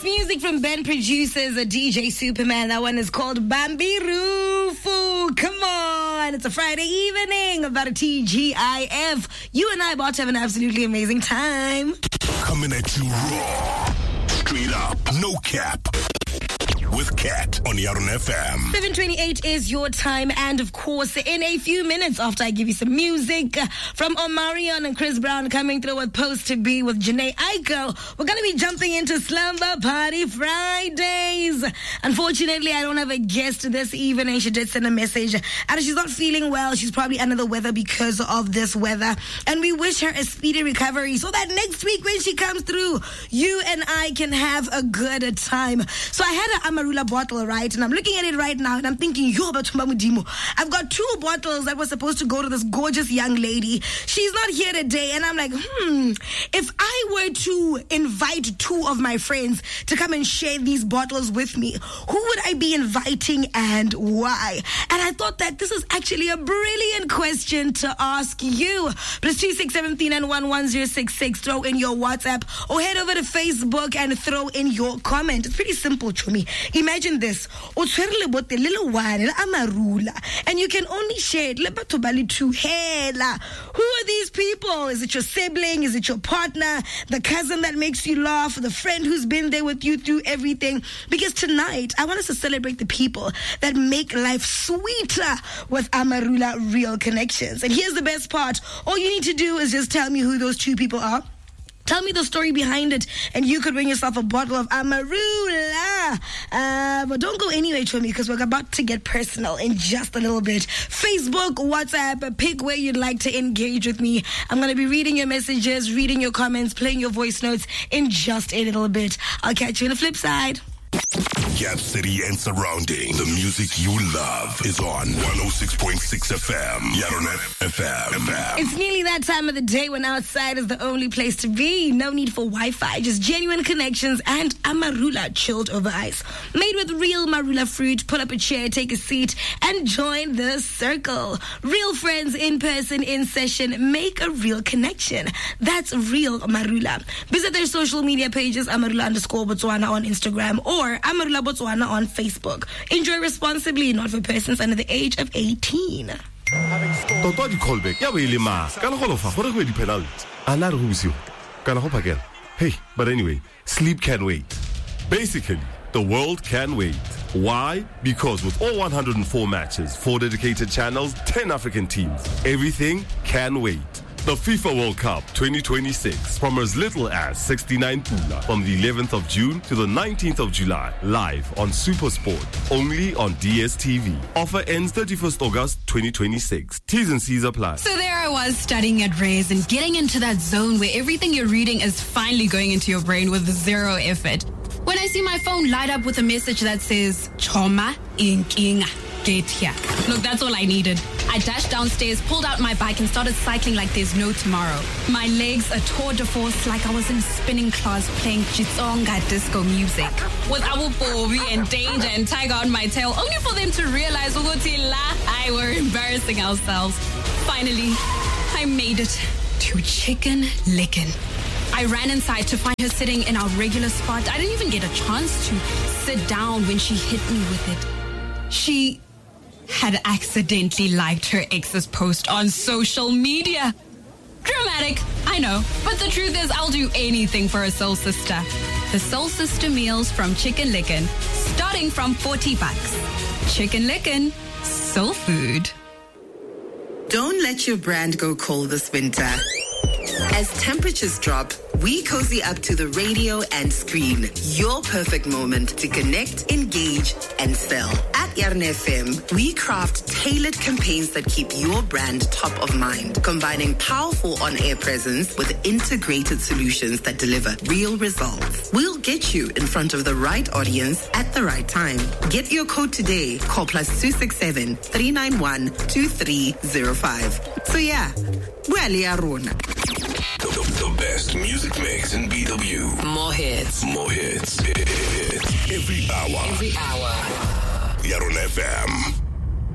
Music from Ben Producers, a DJ Superman. That one is called Bambi Rufu. Come on. It's a Friday evening about a TGIF. You and I about to have an absolutely amazing time. Coming at you raw, straight up, no cap. With Kat on Yaron FM. 7:28 is your time, and of course, in a few minutes after I give you some music from Omarion and Chris Brown coming through with Post to Be with Janae Aiko, we're going to be jumping into Slumber Party Fridays. Unfortunately, I don't have a guest this evening. She did send a message, and she's not feeling well. She's probably under the weather because of this weather, and we wish her a speedy recovery so that next week when she comes through, you and I can have a good time. So I had a Amarula bottle, right? And I'm looking at it right now and I'm thinking, yo, Batumba Mudimo. I've got 2 bottles that were supposed to go to this gorgeous young lady. She's not here today. And I'm like, if I were to invite 2 of my friends to come and share these bottles with me, who would I be inviting and why? And I thought that this is actually a brilliant question to ask you. +267 and 11066. Throw in your WhatsApp or head over to Facebook and throw in your comment. It's pretty simple, Chumi. Imagine this. Little wine, Amarula, and you can only share it. Who are these people? Is it your sibling? Is it your partner? The cousin that makes you laugh? The friend who's been there with you through everything? Because tonight, I want us to celebrate the people that make life sweeter with Amarula Real Connections. And here's the best part. All you need to do is just tell me who those 2 people are. Tell me the story behind it, and you could win yourself a bottle of Amarula. But don't go anywhere, Chomi, because we're about to get personal in just a little bit. Facebook, WhatsApp, pick where you'd like to engage with me. I'm going to be reading your messages, reading your comments, playing your voice notes in just a little bit. I'll catch you on the flip side. Gap City and surrounding. The music you love is on 106.6 FM. Yaron FM. It's nearly that time of the day when outside is the only place to be. No need for Wi-Fi, just genuine connections and Amarula chilled over ice. Made with real Marula fruit. Pull up a chair, take a seat, and join the circle. Real friends in person, in session. Make a real connection. That's real Marula. Visit their social media pages, Amarula_Botswana on Instagram or Amarula Botswana on Facebook. Enjoy responsibly, not for persons under the age of 18. Toto di callback ya be le ma kana go lofa gore go di penalty ana re go busiwa kana go phakela. Hey, but anyway, sleep can wait. Basically, the world can wait. Why? Because with all 104 matches, 4 dedicated channels, 10 African teams, everything can wait. The FIFA World Cup 2026 from as little as 69 Pula from the 11th of June to the 19th of July, live on SuperSport, only on DSTV. Offer ends 31st August 2026. T's and C's apply. So there I was studying at Ray's and getting into that zone where everything you're reading is finally going into your brain with 0 effort. When I see my phone light up with a message that says, Choma Inkinga, get here. Look, that's all I needed. I dashed downstairs, pulled out my bike, and started cycling like there's no tomorrow. My legs a tour de force like I was in spinning class playing Chitsonga disco music. With Abu Bobi and Danger and Tiger on my tail, only for them to realize we're embarrassing ourselves. Finally, I made it to Chicken Licken. I ran inside to find her sitting in our regular spot. I didn't even get a chance to sit down when she hit me with it. She had accidentally liked her ex's post on social media. Dramatic, I know. But the truth is, I'll do anything for a soul sister. The Soul Sister meals from Chicken Licken, starting from $40. Chicken Licken, soul food. Don't let your brand go cold this winter. As temperatures drop, we cozy up to the radio and screen. Your perfect moment to connect, engage, and sell. At Yaron FM, we craft tailored campaigns that keep your brand top of mind, combining powerful on-air presence with integrated solutions that deliver real results. We'll get you in front of the right audience at the right time. Get your code today. Call +267 391 2305. So yeah, well, Yaron. The best music mix in BW. More hits. Every hour. Every hour. Yaron FM.